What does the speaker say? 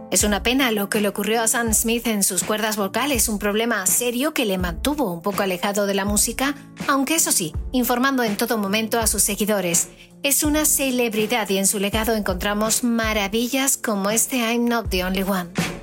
Es una pena lo que le ocurrió a Sam Smith en sus cuerdas vocales, un problema serio que le mantuvo un poco alejado de la música, aunque eso sí, informando en todo momento a sus seguidores. Es una celebridad y en su legado encontramos maravillas como este I'm Not the Only One.